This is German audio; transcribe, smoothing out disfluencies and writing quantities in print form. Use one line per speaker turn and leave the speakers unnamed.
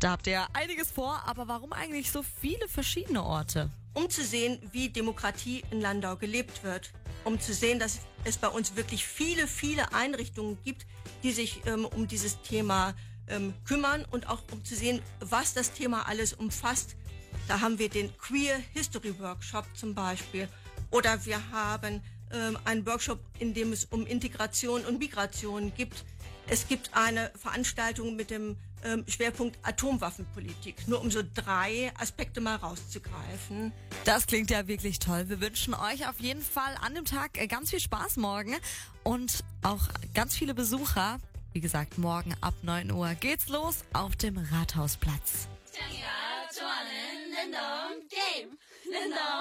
Da habt ihr einiges vor, aber warum eigentlich so viele verschiedene Orte?
Um zu sehen, wie Demokratie in Landau gelebt wird. Um zu sehen, dass es bei uns wirklich viele, viele Einrichtungen gibt, die sich um dieses Thema kümmern und auch um zu sehen, was das Thema alles umfasst. Da haben wir den Queer History Workshop zum Beispiel. Oder wir haben einen Workshop, in dem es um Integration und Migration gibt. Es gibt eine Veranstaltung mit dem Schwerpunkt Atomwaffenpolitik. Nur um so 3 Aspekte mal rauszugreifen.
Das klingt ja wirklich toll. Wir wünschen euch auf jeden Fall an dem Tag ganz viel Spaß morgen und auch ganz viele Besucher. Wie gesagt, morgen ab 9 Uhr geht's los auf dem Rathausplatz.